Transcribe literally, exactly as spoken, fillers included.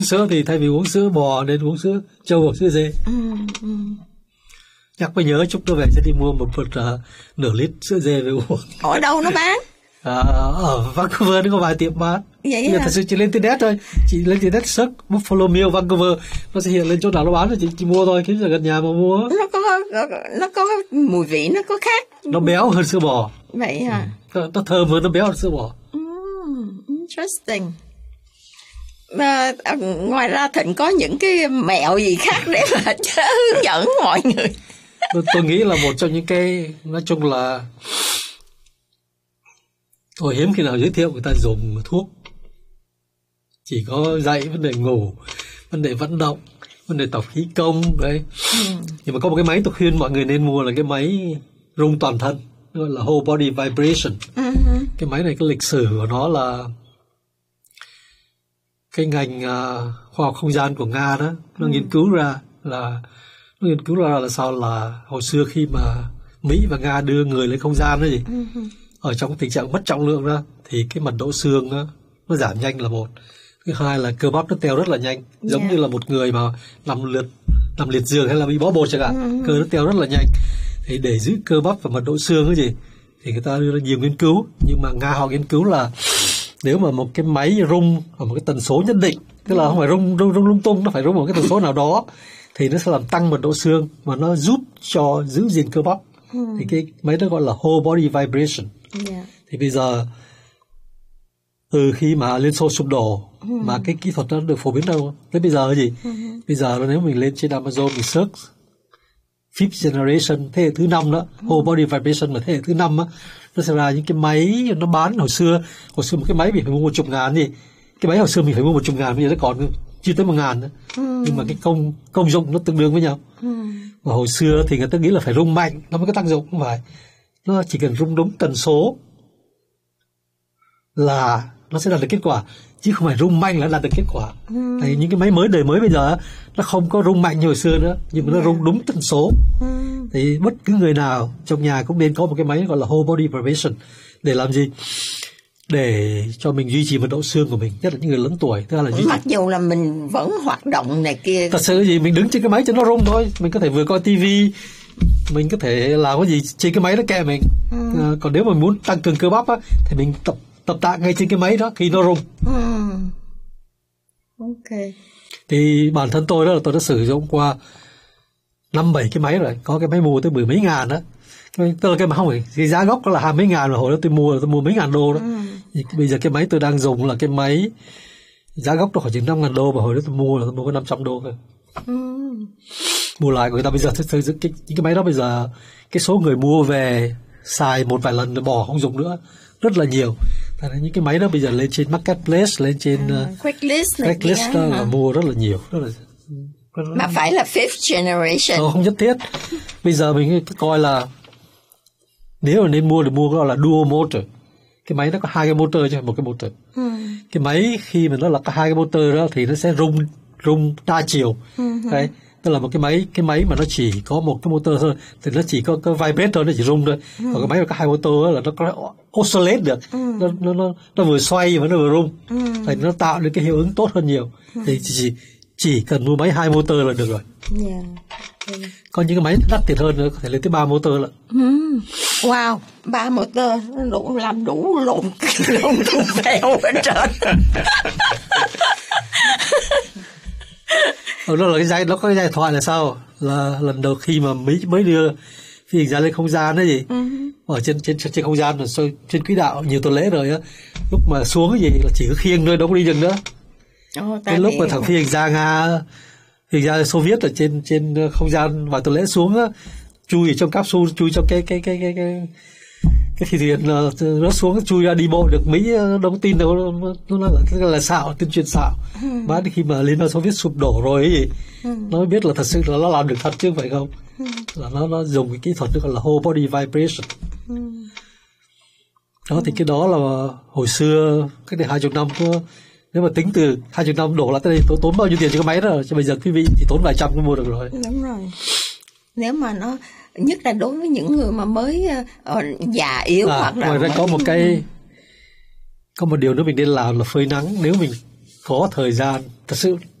Sữa thì thay vì uống sữa bò nên uống sữa trâu hoặc sữa dê. Ừ, ừ. Chắc mới nhớ chút nữa về sẽ đi mua một bịch uh, nửa lít sữa dê về uống. Ở đâu nó bán? À, ở Vancouver nó có vài tiệm bán. Vậy Bây giờ thật sự chỉ lên internet thôi, chị lên internet search Buffalo Milk Vancouver, nó sẽ hiện lên chỗ nào nó bán rồi chị, chị mua thôi, kiếm ra gần nhà mà mua. Nó có nó có mùi vị nó có khác. Nó béo hơn sữa bò. Vậy hả? Ừ. Nó thơm hơn, nó béo hơn sữa bò. Mm, interesting. Mà ngoài ra Thịnh có những cái mẹo gì khác để mà hướng dẫn mọi người? tôi, tôi nghĩ là một trong những cái, nói chung là tôi hiếm khi nào giới thiệu người ta dùng thuốc, chỉ có dạy vấn đề ngủ, vấn đề vận động, vấn đề tập khí công đấy. Ừ. Nhưng mà có một cái máy tôi khuyên mọi người nên mua là cái máy rung toàn thân, gọi là whole body vibration. Uh-huh. Cái máy này, cái lịch sử của nó là cái ngành uh, khoa học không gian của Nga đó, nó uh-huh. nghiên cứu ra là nó nghiên cứu ra là sao là hồi xưa khi mà Mỹ và Nga đưa người lên không gian đó gì, uh-huh. ở trong tình trạng mất trọng lượng đó, thì cái mật độ xương đó, nó giảm nhanh là một. Thứ hai là cơ bắp nó teo rất là nhanh, giống yeah. như là một người mà nằm liệt nằm liệt giường hay là bị bó bột chẳng hạn, uh-huh. cơ nó teo rất là nhanh. Thì để giữ cơ bắp và mật độ xương cái gì thì người ta đưa ra nhiều nghiên cứu, nhưng mà Nga họ nghiên cứu là nếu mà một cái máy rung ở một cái tần số nhất định, tức là không phải rung rung rung lung tung, nó phải rung ở cái tần số nào đó, thì nó sẽ làm tăng mật độ xương và nó giúp cho giữ gìn cơ bắp. Uh-huh. Thì cái máy đó gọi là whole body vibration. Yeah. Thì bây giờ từ khi mà Liên Xô sụp đổ, uh-huh. mà cái kỹ thuật nó được phổ biến đâu tới bây giờ gì, uh-huh. bây giờ nếu mình lên trên Amazon mình search fifth generation, thế hệ thứ năm đó, uh-huh. whole body vibration là thế hệ thứ năm á, nó sẽ ra những cái máy nó bán hồi xưa, hồi xưa một cái máy mình phải mua một chục ngàn gì, cái máy hồi xưa mình phải mua một chục ngàn, bây giờ nó còn chưa tới một ngàn nữa, uh-huh. nhưng mà cái công công dụng nó tương đương với nhau. Uh-huh. Và hồi xưa thì người ta nghĩ là phải rung mạnh nó mới có tác dụng, không phải, nó chỉ cần rung đúng tần số là nó sẽ đạt được kết quả, chứ không phải rung mạnh là đạt được kết quả. Ừ. Thì những cái máy mới đời mới bây giờ nó không có rung mạnh như hồi xưa nữa, nhưng mà nó yeah. rung đúng tần số. Ừ. Thì bất cứ người nào trong nhà cũng nên có một cái máy gọi là whole body vibration. Để làm gì? Để cho mình duy trì mật độ xương của mình, nhất là những người lớn tuổi. Tức là duy mặc dù là mình vẫn hoạt động này kia. Thật sự gì mình đứng trên cái máy cho nó rung thôi, mình có thể vừa coi tivi, mình có thể làm cái gì trên cái máy đó kệ mình. Ừ. À, còn nếu mà muốn tăng cường cơ bắp á, thì mình tập tập tạ ngay trên cái máy đó khi nó rung. Ừ. Ok. Thì bản thân tôi đó là tôi đã sử dụng qua năm bảy cái máy rồi, có cái máy mua tới mười mấy ngàn đó. Tức là cái mà không phải cái giá gốc đó là hai mấy ngàn, mà hồi đó tôi mua tôi mua mấy ngàn đô đó. Ừ. Bây giờ cái máy tôi đang dùng là cái máy giá gốc nó khoảng chừng năm ngàn đô, và hồi đó tôi mua là tôi mua có năm trăm đô thôi. Ừ. Mua lại của người ta bây giờ cái, cái, những cái máy đó bây giờ cái số người mua về xài một vài lần rồi bỏ không dùng nữa rất là nhiều. Thành ra những cái máy đó bây giờ lên trên marketplace, lên trên à, uh, Craigslist, Craigslist đó là mua rất là nhiều, rất là mà phải là fifth generation. Không, không nhất thiết. Bây giờ mình coi là nếu mà nên mua thì mua gọi là dual motor. Cái máy nó có hai cái motor chứ một cái motor. Ừ. Cái máy khi mà nó là có hai cái motor đó thì nó sẽ rung rung đa chiều. Ừ. Đấy, tức là một cái máy cái máy mà nó chỉ có một cái motor thôi thì nó chỉ có cái vibrate thôi, nó chỉ rung thôi. Ừ. Còn cái máy mà có hai motor đó là nó có oscillate được. Ừ. Nó nó nó nó vừa xoay và nó vừa rung. Ừ. Thì nó tạo được cái hiệu ứng tốt hơn nhiều. Ừ. Thì chỉ, chỉ chỉ cần mua máy hai motor là được rồi. Yeah. Okay. Còn những cái máy đắt tiền hơn nữa có thể lên tới ba motor lận. Mm. Wow, ba motor đủ làm đủ lộn lộn thùng phèo ở trên. Ờ, đó là cái giai, nó có cái giai thoại là sao? Là lần đầu khi mà Mỹ mới đưa phi hành gia lên không gian đấy gì, uh-huh. ở trên trên trên không gian rồi trên quỹ đạo nhiều tuần lễ rồi á, lúc mà xuống cái gì là chỉ có khiêng thôi, đâu có đi được nữa. Oh, cái lúc mà thằng phi hành gia Nga, phi hành gia Xô Viết ở trên trên không gian vài tuần lễ xuống á, chui ở trong capsule, chui trong cái cái cái cái cái cái phi thuyền nó xuống, chui ra đi bộ được. Mỹ đâu có tin đâu, nó là là, là xạo, tuyên truyền xạo. Mà ừ. khi mà Liên bang Xô Viết sụp đổ rồi ấy gì, ừ. nó mới biết là thật sự là nó làm được thật chứ không phải không. Ừ. Là nó nó dùng cái kỹ thuật gọi là whole body vibration. Ừ. Đó thì cái đó là hồi xưa cách đây hai chục năm có, nếu mà tính từ hai chục năm đổ lại tới đây tốn, tốn bao nhiêu tiền cho cái máy đó, cho bây giờ quý vị thì tốn vài trăm cũng mua được rồi. Đúng rồi. Nếu mà nó nhất là đối với những người mà mới uh, già yếu, à, hoặc là ngoài ra mới... có một cái có một điều nữa mình nên làm là phơi nắng. Nếu mình có thời gian thật sự